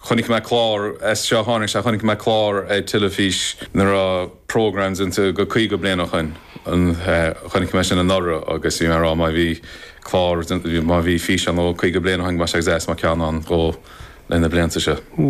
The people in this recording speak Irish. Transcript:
chunig me chlár seo tháinig se chunig me chlár tilafís nar a programs into go chuig go bliana chuin an chunig me sin an nora agus í mar má bhí chlár má bhí fís an ó chuig go bliana hang mar sé má cean an go lena blianta se.